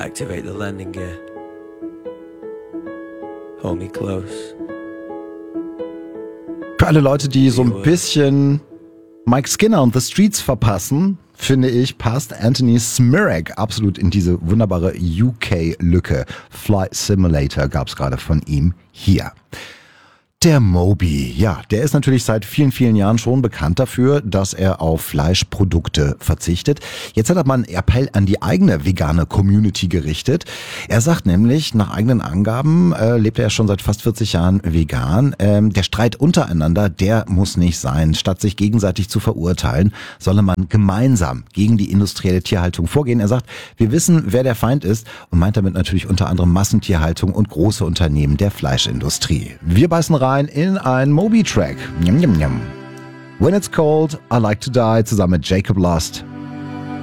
Activate the landing gear. Hold me close. Für alle Leute, die so ein bisschen Mike Skinner und The Streets verpassen, finde ich, passt Anthony Smirak absolut in diese wunderbare UK-Lücke. Flight Simulator gab es gerade von ihm hier. Der Moby, ja, der ist natürlich seit vielen, vielen Jahren schon bekannt dafür, dass er auf Fleischprodukte verzichtet. Jetzt hat er mal einen Appell an die eigene vegane Community gerichtet. Er sagt nämlich, nach eigenen Angaben lebt er schon seit fast 40 Jahren vegan. Der Streit untereinander, der muss nicht sein. Statt sich gegenseitig zu verurteilen, solle man gemeinsam gegen die industrielle Tierhaltung vorgehen. Er sagt, wir wissen, wer der Feind ist und meint damit natürlich unter anderem Massentierhaltung und große Unternehmen der Fleischindustrie. Wir beißen rein in ein Moby-Track. Njam, njam, njam. When It's Cold, I Like to Die zusammen mit Jacob Lust.